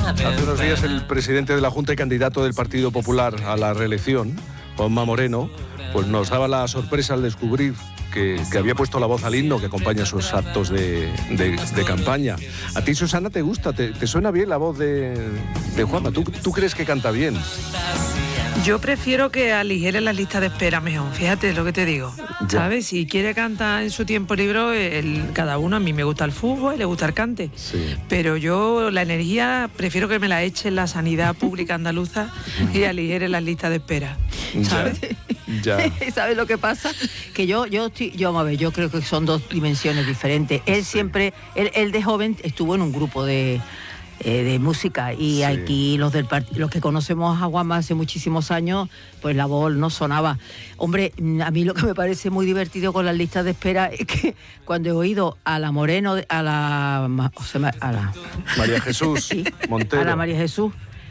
Hace unos días el presidente de la Junta y candidato del Partido Popular a la reelección, Juanma Moreno, pues nos daba la sorpresa al descubrir que había puesto la voz al himno que acompaña sus actos de campaña. ¿A ti, Susana, te gusta? ¿Te suena bien la voz de Juanma? ¿Tú crees que canta bien? Yo prefiero que aligere las listas de espera mejor, fíjate lo que te digo, ¿sabes? Si quiere cantar en su tiempo libre, cada uno, a mí me gusta el fútbol y le gusta el cante, sí. Pero yo la energía prefiero que me la eche en la sanidad pública andaluza y aligere las listas de espera, ¿sabes? Ya. ¿Sabes lo que pasa? Que yo creo que son dos dimensiones diferentes. Él siempre, él de joven estuvo en un grupo de música y aquí los que conocemos a Juanma hace muchísimos años, pues la voz no sonaba. Hombre, a mí lo que me parece muy divertido con las listas de espera es que cuando he oído a la Moreno, a la María Jesús sí, Montero, a la María Jesús,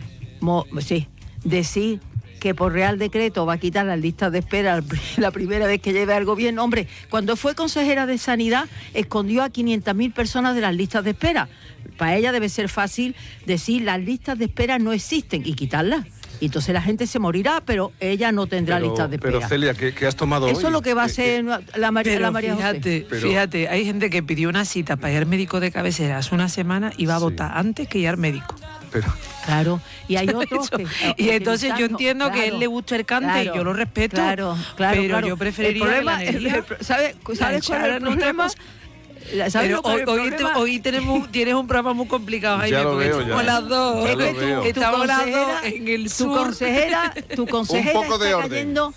decir que por Real Decreto va a quitar las listas de espera la primera vez que lleve algo bien. Hombre, cuando fue consejera de Sanidad, escondió a 500.000 personas de las listas de espera. Para ella debe ser fácil decir las listas de espera no existen y quitarlas. Y entonces la gente se morirá, pero ella no tendrá listas de espera. Pero Celia, ¿qué has tomado Eso hoy? es lo que va a hacer la María José. Fíjate, hay gente que pidió una cita para ir al médico de cabecera hace una semana y va a votar antes que ir al médico. Claro, y hay otros que... Y entonces yo entiendo que a él le gusta el cante y yo lo respeto, pero yo preferiría la energía. ¿Sabes cuál es el problema? Pero hoy tienes un programa muy complicado, Jaime, porque estamos las dos. Estamos las dos en el sur. Tu consejera un poco de está cayendo.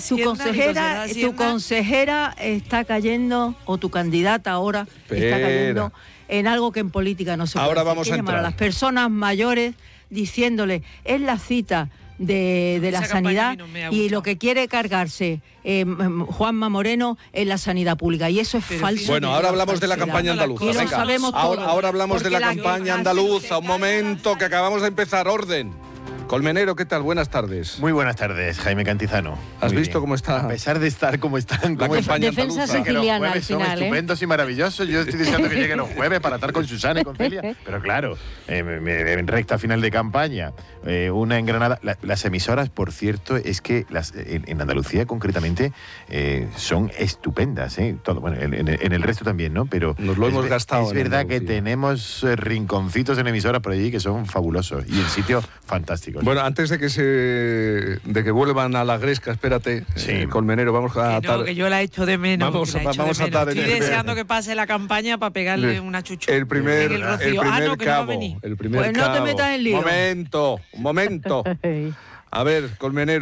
Tu consejera está cayendo, o tu candidata ahora está cayendo en algo que en política no se puede. Ahora vamos a llamar a las personas mayores diciéndole, es la cita de la sanidad y lo que quiere cargarse Juanma Moreno en la sanidad pública, y eso es falso. Bueno, ahora hablamos de la campaña andaluza. Venga, ahora hablamos de la campaña andaluza. Un momento, que acabamos de empezar. Orden. Colmenero, ¿qué tal? Buenas tardes. Muy buenas tardes, Jaime Cantizano. ¿Has visto cómo está? A pesar de estar como están, la campaña defensa andaluza. siciliana al son final, estupendos y maravillosos. Yo estoy deseando que lleguen los jueves para estar con Susana y con Celia. Pero claro, en recta final de campaña, una en Granada. Las emisoras, por cierto, es que en Andalucía concretamente son estupendas. Todo, bueno, en el resto también, ¿no? Pero nos lo hemos gastado. Es verdad que tenemos rinconcitos en emisoras por allí que son fabulosos y en sitios fantásticos. Bueno, antes de que vuelvan a la gresca, espérate, Colmenero, vamos a atar. Que yo la he hecho de menos. Vamos a atar. Estoy deseando que pase la campaña para pegarle una chuchu. El primer cabo. Pues no te metas en lío. Un momento. A ver, Colmenero.